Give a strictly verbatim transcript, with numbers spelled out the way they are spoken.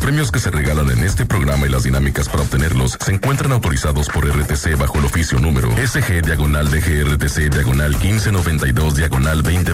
premios que se regalan en este programa y las dinámicas para obtenerlos se encuentran autorizados por R T C bajo el oficio número S G diagonal D G R T C diagonal quince noventa y dos diagonal veinte